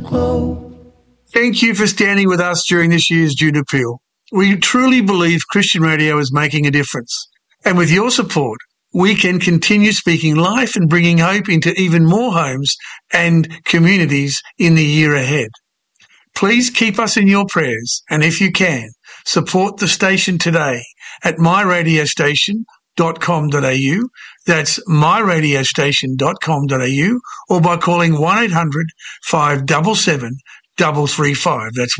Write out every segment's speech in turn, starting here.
Glow. Thank you for standing with us during this year's June Appeal. We truly believe Christian radio is making a difference. And with your support, we can continue speaking life and bringing hope into even more homes and communities in the year ahead. Please keep us in your prayers, and if you can, support the station today at myradiostation.com.au. That's myradiostation.com.au, or by calling 1-800-577-335. That's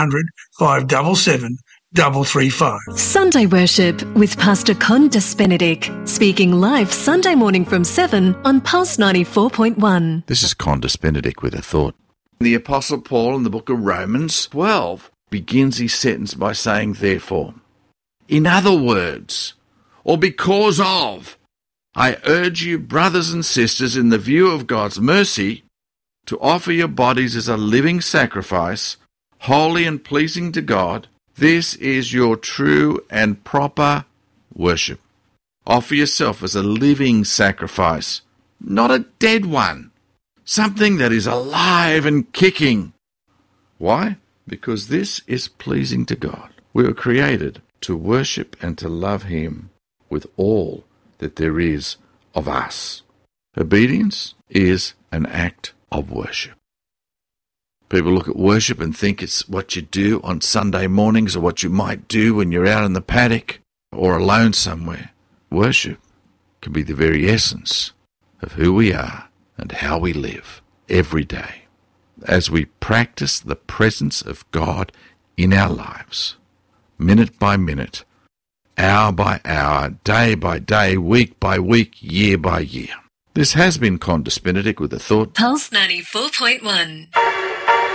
1-800-577-335. Sunday Worship with Pastor Condis Benedict, speaking live Sunday morning from 7 on Pulse 94.1. This is Condis Benedict with a thought. The Apostle Paul in the book of Romans 12 begins his sentence by saying, therefore, in other words, or because of, I urge you, brothers and sisters, in the view of God's mercy, to offer your bodies as a living sacrifice, holy and pleasing to God. This is your true and proper worship. Offer yourself as a living sacrifice, not a dead one, something that is alive and kicking. Why? Because this is pleasing to God. We were created to worship and to love Him with all that there is of us. Obedience is an act of worship. People look at worship and think it's what you do on Sunday mornings or what you might do when you're out in the paddock or alone somewhere. Worship can be the very essence of who we are and how we live every day as we practice the presence of God in our lives, minute by minute, hour by hour, day by day, week by week, year by year. This has been Condis Benedict with a thought. Pulse 94.1.